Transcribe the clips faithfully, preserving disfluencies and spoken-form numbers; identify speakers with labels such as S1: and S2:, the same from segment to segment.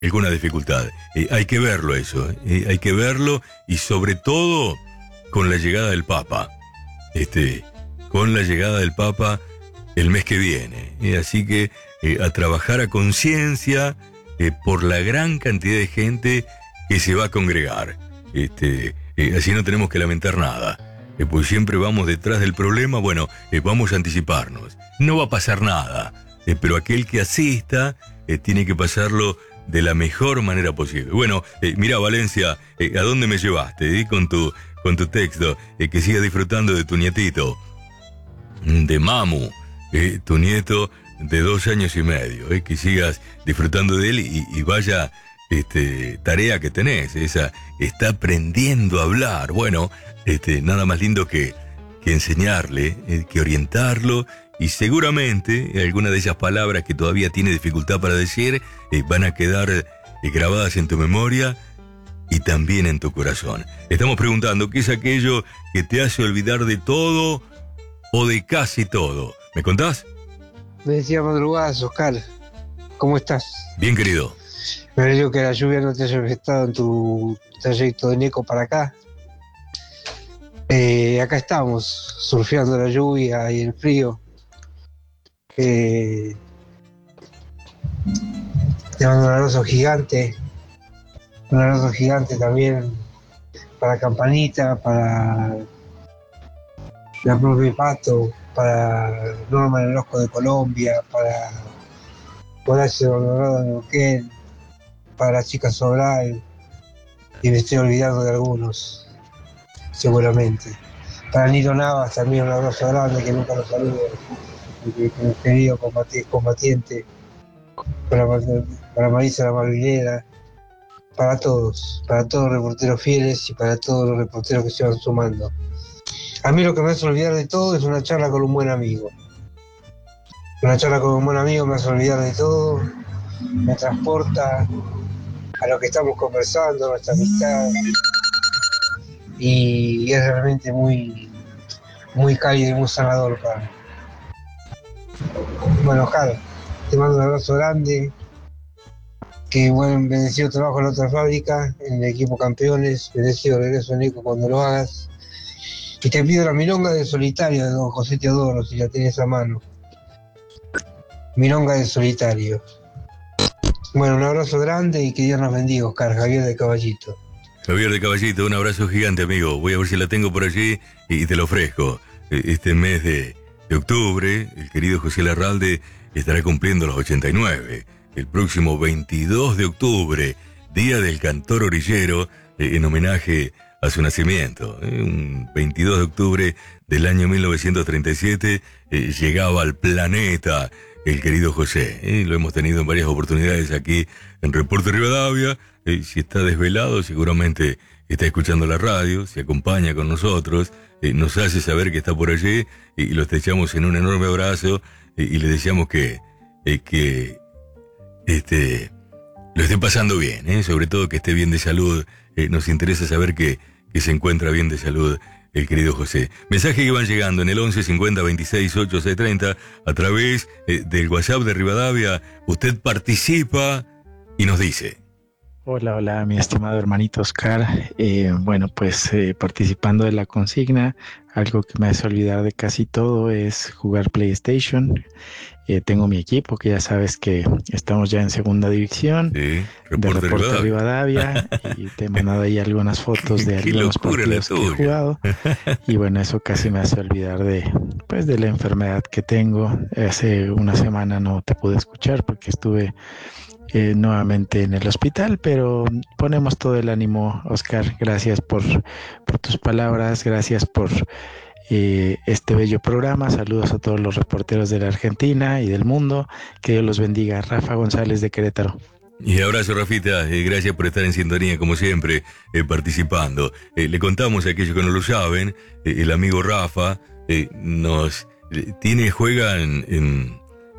S1: alguna dificultad. Eh, hay que verlo eso, eh, hay que verlo, y sobre todo con la llegada del Papa. Este, con la llegada del Papa el mes que viene. Eh, así que eh, a trabajar a conciencia eh, por la gran cantidad de gente que se va a congregar. Este, eh, así no tenemos que lamentar nada. Eh, pues siempre vamos detrás del problema. Bueno, eh, vamos a anticiparnos. No va a pasar nada, eh, pero aquel que asista eh, tiene que pasarlo de la mejor manera posible. Bueno, eh, mira, Valencia, eh, ¿a dónde me llevaste? Eh, con tu con tu texto, eh, que sigas disfrutando de tu nietito, de Mamu, eh, tu nieto de dos años y medio, eh, que sigas disfrutando de él, y, y vaya este, tarea que tenés, esa, está aprendiendo a hablar. Bueno, este, nada más lindo que, que enseñarle, eh, que orientarlo, y seguramente algunas de esas palabras que todavía tiene dificultad para decir eh, van a quedar eh, grabadas en tu memoria y también en tu corazón. Estamos preguntando, ¿qué es aquello que te hace olvidar de todo o de casi todo? ¿Me contás?
S2: Me decía madrugadas, Oscar. ¿Cómo estás?
S1: Bien, querido.
S2: Me alegro que la lluvia no te haya afectado en tu trayecto de Neco para acá. Eh, acá estamos, surfeando la lluvia y el frío. Eh, te mando un abrazo gigante. Un abrazo gigante también para Campanita, para la propia Pato, para Norma el Orozco de Colombia, para Horacio Dorado de Neuquén, para la chica Sobral, y me estoy olvidando de algunos, seguramente. Para Nito Navas también un abrazo grande, que nunca lo saludo, mi querido combati- combatiente, para, para Marisa la Malvinera, para todos, para todos los reporteros fieles y para todos los reporteros que se van sumando. A mí lo que me hace olvidar de todo es una charla con un buen amigo. Una charla con un buen amigo me hace olvidar de todo, me transporta a lo que estamos conversando, a nuestra amistad, y es realmente muy, muy cálido y muy sanador para mí. Bueno, Oscar, te mando un abrazo grande, que buen bendecido trabajo en la otra fábrica, en el equipo campeones, bendecido regreso Nico cuando lo hagas. Y te pido la milonga del solitario de don José Teodoro, si la tienes a mano. Milonga del solitario. Bueno, un abrazo grande y que Dios nos bendiga, Oscar. Javier de Caballito.
S1: Javier de Caballito, un abrazo gigante, amigo. Voy a ver si la tengo por allí y te lo ofrezco. Este mes de, de octubre, el querido José Larralde estará cumpliendo los ochenta y nueve. El próximo veintidós de octubre, Día del Cantor Orillero, eh, en homenaje a su nacimiento. Eh, un veintidós de octubre del año mil novecientos treinta y siete, eh, llegaba al planeta el querido José. Eh, lo hemos tenido en varias oportunidades aquí en Reporte Rivadavia. Eh, si está desvelado, seguramente está escuchando la radio, se acompaña con nosotros, eh, nos hace saber que está por allí, eh, y lo estrechamos en un enorme abrazo, eh, y le deseamos que, eh, que este, lo esté pasando bien, eh, sobre todo que esté bien de salud. Eh, nos interesa saber que, que se encuentra bien de salud el querido José. Mensajes que van llegando en el once cincuenta veintiséis ochenta y seis treinta a través eh, del WhatsApp de Rivadavia. Usted participa y nos dice:
S3: Hola, hola, mi estimado hermanito Oscar. Eh, bueno, pues eh, participando de la consigna, algo que me hace olvidar de casi todo es jugar PlayStation. Eh, tengo mi equipo, que ya sabes que estamos ya en segunda división,
S1: sí,
S3: de Reporte Rivadavia, y te he mandado ahí algunas fotos de algunos partidos que he jugado. Y bueno, eso casi me hace olvidar de, pues, de la enfermedad que tengo. Hace una semana no te pude escuchar porque estuve Eh, nuevamente en el hospital, pero ponemos todo el ánimo, Oscar. Gracias por, por tus palabras, gracias por eh, este bello programa. Saludos a todos los reporteros de la Argentina y del mundo. Que Dios los bendiga. Rafa González de Querétaro.
S1: Y abrazo, Rafita, eh, gracias por estar en sintonía como siempre, eh, participando. Eh, le contamos a aquellos que no lo saben, eh, el amigo Rafa eh, nos eh, tiene, juega en, en,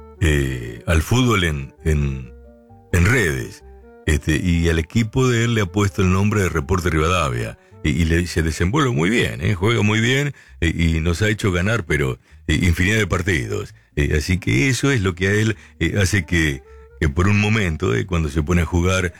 S1: eh, al fútbol en, en en redes, este, y al equipo de él le ha puesto el nombre de Reporte Rivadavia, y, y le, se desenvuelve muy bien, ¿eh? Juega muy bien, eh, y nos ha hecho ganar, pero eh, infinidad de partidos, eh, así que eso es lo que a él eh, hace que, que por un momento, eh, cuando se pone a jugar